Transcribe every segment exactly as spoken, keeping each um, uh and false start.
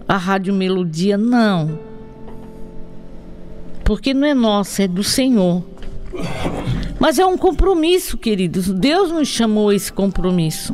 a Rádio Melodia, não. Porque não é nossa, é do Senhor. Mas é um compromisso, queridos. Deus nos chamou a esse compromisso.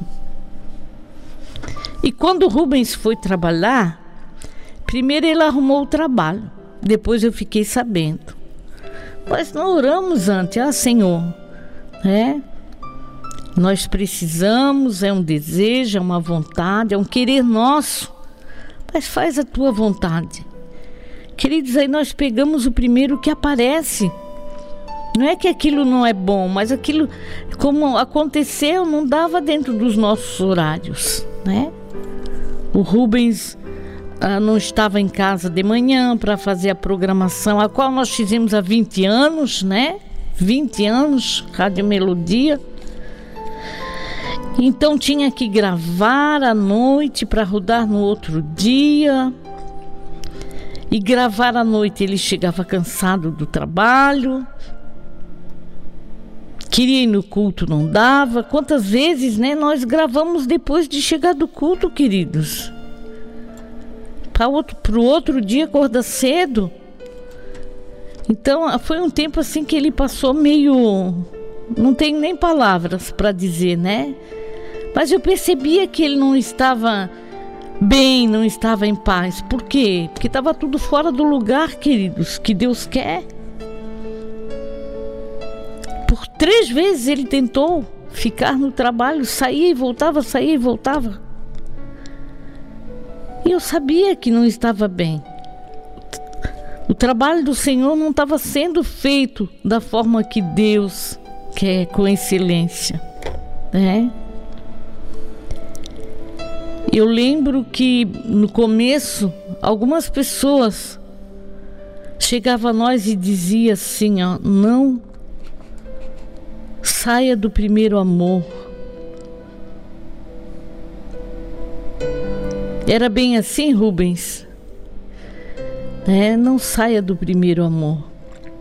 E quando o Rubens foi trabalhar, primeiro ele arrumou o trabalho. Depois eu fiquei sabendo. Mas nós oramos antes. Ah, Senhor, né? Nós precisamos, é um desejo, é uma vontade, é um querer nosso. Mas faz a tua vontade. Queridos, aí nós pegamos o primeiro que aparece. Não é que aquilo não é bom, mas aquilo, como aconteceu, não dava dentro dos nossos horários, né? O Rubens ah, não estava em casa de manhã para fazer a programação, a qual nós fizemos há vinte anos, né? vinte anos, Rádio Melodia. Então tinha que gravar à noite para rodar no outro dia. E gravar à noite ele chegava cansado do trabalho. Queria ir no culto, não dava. Quantas vezes, né, nós gravamos depois de chegar do culto, queridos? Para outro, pro outro dia acordar cedo. Então foi um tempo assim que ele passou meio... Não tenho nem palavras para dizer, né? Mas eu percebia que ele não estava bem, não estava em paz. Por quê? Porque estava tudo fora do lugar, queridos, que Deus quer. Por três vezes ele tentou ficar no trabalho, saía e voltava, saía e voltava. E eu sabia que não estava bem. O trabalho do Senhor não estava sendo feito da forma que Deus quer, com excelência, né? Eu lembro que no começo algumas pessoas chegavam a nós e diziam assim, ó, não saia do primeiro amor. Era bem assim, Rubens? É, não saia do primeiro amor.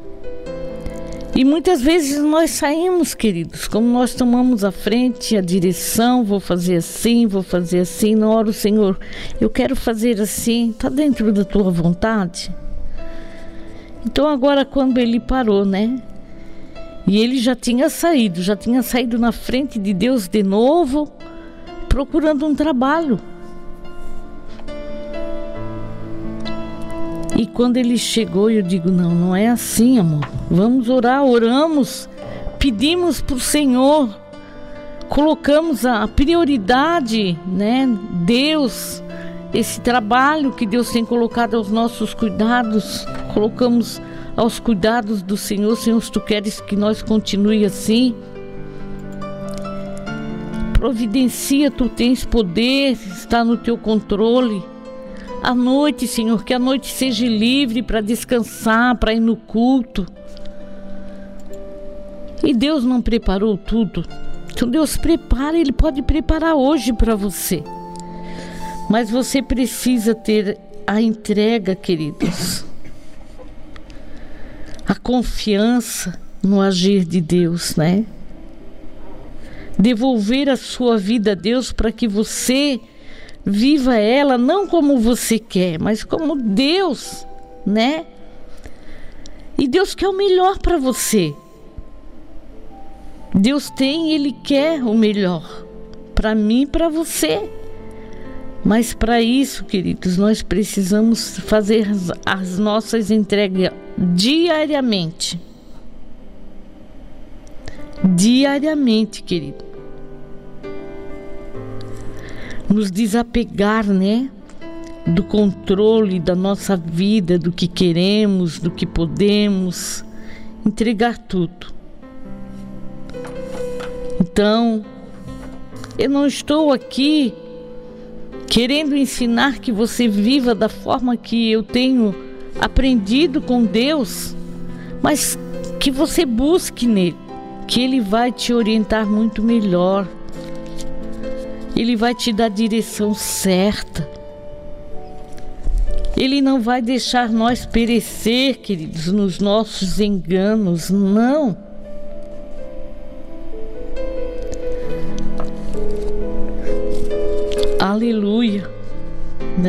E muitas vezes nós saímos, queridos, como nós tomamos a frente, a direção, vou fazer assim, vou fazer assim, na hora o Senhor, eu quero fazer assim, está dentro da tua vontade? Então agora quando ele parou, né? E ele já tinha saído, já tinha saído na frente de Deus de novo, procurando um trabalho. E quando ele chegou, eu digo, não, não é assim, amor. Vamos orar, oramos, pedimos para o Senhor, colocamos a prioridade, né? Deus, esse trabalho que Deus tem colocado aos nossos cuidados, colocamos aos cuidados do Senhor. Senhor, se tu queres que nós continue assim, providencia, tu tens poder, está no teu controle. À noite, Senhor, que a noite seja livre para descansar, para ir no culto. E Deus não preparou tudo. Então Deus prepara, Ele pode preparar hoje para você. Mas você precisa ter a entrega, queridos. A confiança no agir de Deus, né? Devolver a sua vida a Deus para que você viva ela não como você quer, mas como Deus, né? E Deus quer o melhor para você. Deus tem, Ele quer o melhor para mim e para você. Mas para isso, queridos, nós precisamos fazer as nossas entregas diariamente. Diariamente, querido. Nos desapegar, né, do controle da nossa vida, do que queremos, do que podemos, entregar tudo. Então, eu não estou aqui querendo ensinar que você viva da forma que eu tenho aprendido com Deus, mas que você busque nele, que Ele vai te orientar muito melhor. Ele vai te dar a direção certa. Ele não vai deixar nós perecer, queridos, nos nossos enganos, não. Aleluia.